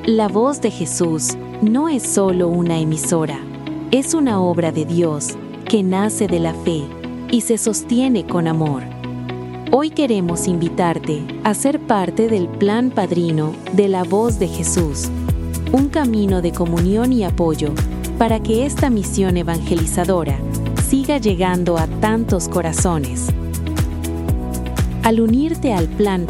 La Voz de Jesús no es solo una emisora, es una obra de Dios que nace de la fe y se sostiene con amor. Hoy queremos invitarte a ser parte del plan padrino de La Voz de Jesús, un camino de comunión y apoyo para que esta misión evangelizadora siga llegando a tantos corazones. Al unirte al plan